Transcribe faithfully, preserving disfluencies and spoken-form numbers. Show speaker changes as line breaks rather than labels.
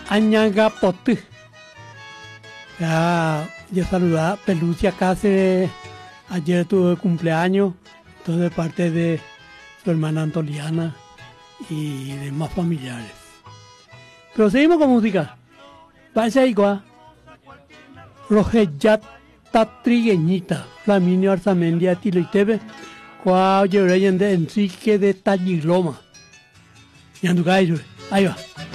Añangapote. Ya, ya saludaba Pelucia Cáceres, ayer tuvo cumpleaños, entonces de parte de su hermana Antoliana y demás familiares. Pero seguimos con música. Vaya igual. Rojeyat Tatrigueñita, Flaminio Arzamendia Tiloitebe, Cuau Lloreyen de Enrique de Talliloma. Y Anducayo, ahí va.